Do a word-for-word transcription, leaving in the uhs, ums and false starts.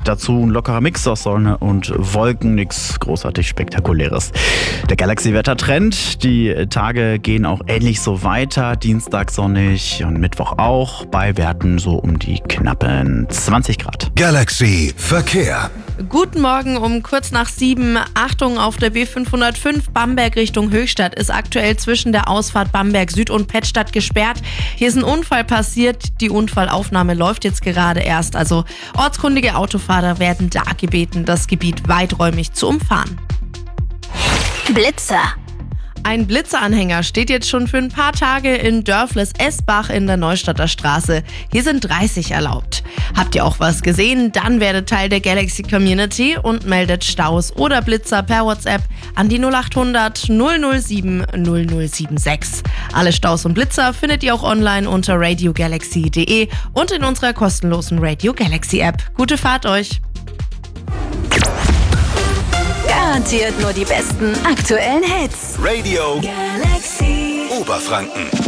Dazu ein lockerer Mix aus Sonne und Wolken, nichts großartig Spektakuläres. Der Galaxy-Wetter-Trend, die Tage gehen auch ähnlich so weiter. Dienstag sonnig und Mittwoch auch, bei Werten so um die knappen zwanzig Grad. Galaxy Verkehr. Guten Morgen um kurz nach sieben. Achtung, auf der B fünfhundertfünf Bamberg Richtung Höchstadt ist aktuell zwischen der Ausfahrt Bamberg Süd und Pettstadt gesperrt. Hier ist ein Unfall passiert. Die Unfallaufnahme läuft jetzt gerade erst. Also ortskundige Autofahrer werden da gebeten, das Gebiet weiträumig zu umfahren. Blitzer. Ein Blitzeranhänger steht jetzt schon für ein paar Tage in Dörfles-Esbach in der Neustadter Straße. Hier sind dreißig erlaubt. Habt ihr auch was gesehen? Dann werdet Teil der Galaxy Community und meldet Staus oder Blitzer per WhatsApp an die null acht hundert null null sieben null null sieben sechs. Alle Staus und Blitzer findet ihr auch online unter radio galaxy punkt de und in unserer kostenlosen Radio Galaxy App. Gute Fahrt euch! Garantiert nur die besten aktuellen Hits. Radio Galaxy Oberfranken.